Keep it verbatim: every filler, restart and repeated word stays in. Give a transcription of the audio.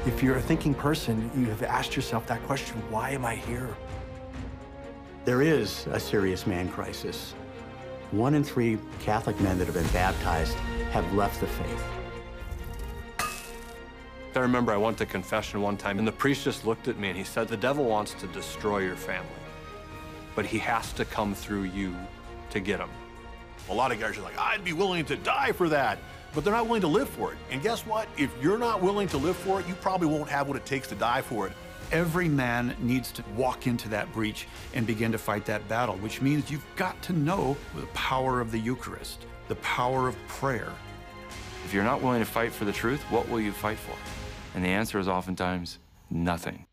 If you're a thinking person, you have asked yourself that question, why am I here? There is a serious man crisis. One in three Catholic men that have been baptized have left the faith. I remember I went to confession one time, and the priest just looked at me and he said, the devil wants to destroy your family, but he has to come through you to get him. A lot of guys are like, I'd be willing to die for that, but they're not willing to live for it. And guess what? If you're not willing to live for it, you probably won't have what it takes to die for it. Every man needs to walk into that breach and begin to fight that battle, which means you've got to know the power of the Eucharist, the power of prayer. If you're not willing to fight for the truth, what will you fight for? And the answer is oftentimes nothing.